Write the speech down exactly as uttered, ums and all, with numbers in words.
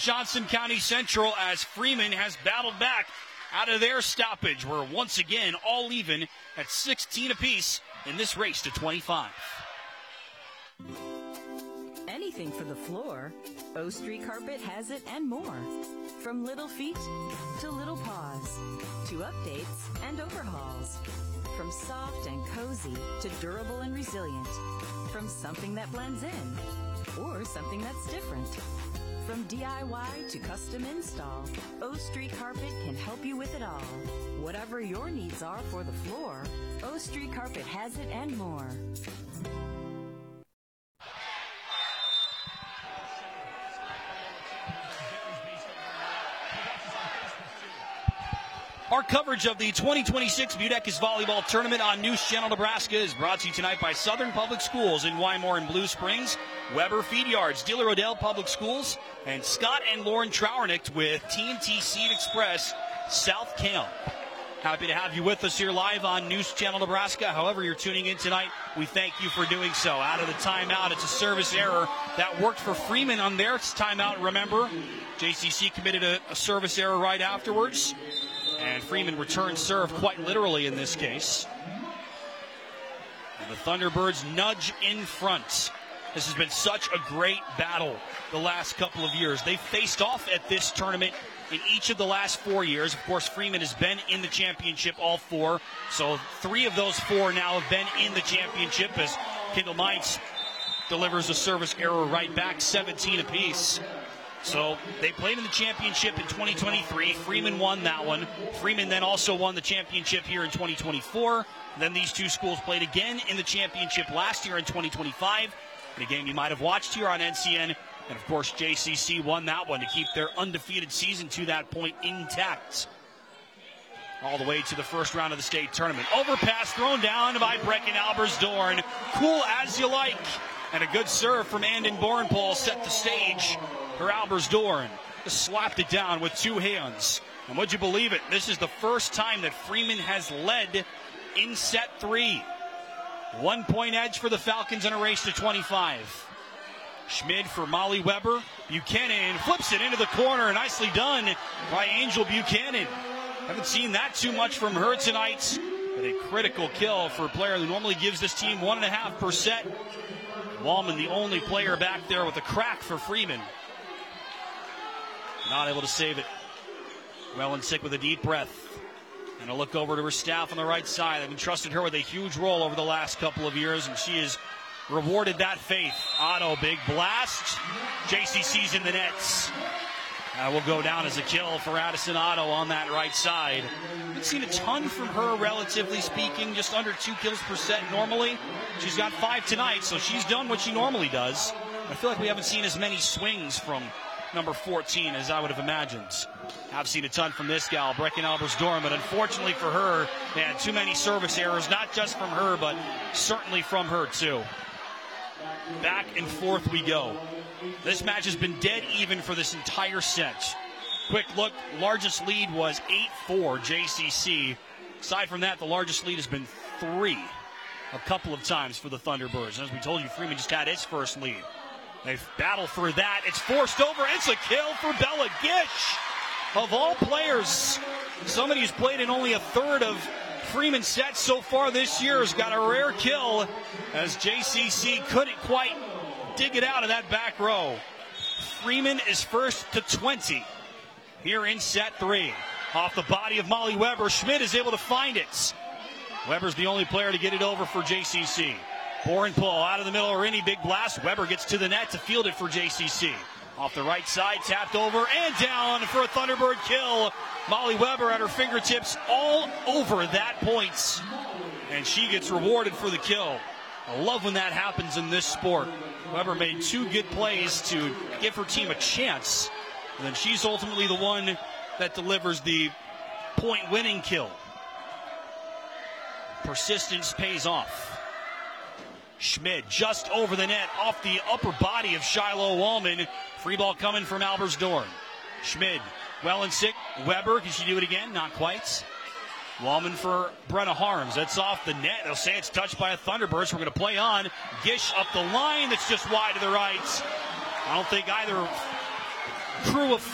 Johnson County Central as Freeman has battled back out of their stoppage. We're once again all even at sixteen apiece in this race to twenty-five. Anything for the floor, O Street Carpet has it and more. From little feet to little paws, to updates and overhauls. From soft and cozy to durable and resilient. From something that blends in or something that's different. From D I Y to custom install, O Street Carpet can help you with it all. Whatever your needs are for the floor, O Street Carpet has it and more. Our coverage of the twenty twenty-six Budecas Volleyball Tournament on News Channel Nebraska is brought to you tonight by Southern Public Schools in Wymore and Blue Springs, Weber Feed Yards, Diller Odell Public Schools, and Scott and Lauren Trauernicht with T N T Seed Express South Camp. Happy to have you with us here live on News Channel Nebraska. However you're tuning in tonight, we thank you for doing so. Out of the timeout, it's a service error that worked for Freeman on their timeout, remember. J C C committed a, a service error right afterwards. And Freeman returned serve quite literally in this case. And the Thunderbirds nudge in front. This has been such a great battle the last couple of years. They've faced off at this tournament in each of the last four years. Of course, Freeman has been in the championship all four. So three of those four now have been in the championship as Kendall Mites delivers a service error right back, seventeen apiece. So they played in the championship in twenty twenty-three. Freeman won that one. Freeman then also won the championship here in twenty twenty-four. Then these two schools played again in the championship last year in twenty twenty-five. In a game you might have watched here on N C N. And, of course, J C C won that one to keep their undefeated season to that point intact. All the way to the first round of the state tournament. Overpass thrown down by Brecken Albersdorn. Cool as you like. And a good serve from Andon Bornpol set the stage for Albersdorn. Just slapped it down with two hands. And would you believe it? This is the first time that Freeman has led in set three. One point edge for the Falcons in a race to twenty-five. Schmid for Molly Weber. Buchanan flips it into the corner. Nicely done by Angel Buchanan. Haven't seen that too much from her tonight. But a critical kill for a player who normally gives this team one and a half per set. Wallman, the only player back there with a crack for Freeman. Not able to save it. Wellensick with a deep breath. And a look over to her staff on the right side. They've entrusted her with a huge role over the last couple of years, and she has rewarded that faith. Otto, big blast. J C C's in the nets. Uh, will go down as a kill for Addison Otto on that right side. Haven't seen a ton from her, relatively speaking, just under two kills per set normally. She's got five tonight, so she's done what she normally does. I feel like we haven't seen as many swings from number fourteen as I would have imagined. I've seen a ton from this gal, Brecken Albersdorn, but unfortunately for her, they had too many service errors, not just from her, but certainly from her too. Back and forth we go. This match has been dead even for this entire set. Quick look, largest lead was eight four J C C. Aside from that, the largest lead has been three a couple of times for the Thunderbirds. And as we told you, Freeman just had its first lead. They battle for that. It's forced over. It's a kill for Bella Gish. Of all players, somebody who's played in only a third of Freeman's sets so far this year has got a rare kill as J C C couldn't quite dig it out of that back row. Freeman is first to twenty here in set three. Off the body of Molly Weber, Schmid is able to find it. Weber's the only player to get it over for J C C. Bornpol out of the middle, or any big blast. Weber gets to the net to field it for J C C. Off the right side, tapped over and down for a Thunderbird kill. Molly Weber at her fingertips all over that point. And she gets rewarded for the kill. I love when that happens in this sport. Weber made two good plays to give her team a chance. And then she's ultimately the one that delivers the point-winning kill. Persistence pays off. Schmid just over the net, off the upper body of Shiloh Wallman. Free ball coming from Albersdorn. Schmid, Wellensick, Weber, can she do it again? Not quite. Wallman for Brenna Harms. That's off the net. They'll say it's touched by a Thunderbird, so we're going to play on. Gish up the line, that's just wide to the right. I don't think either crew of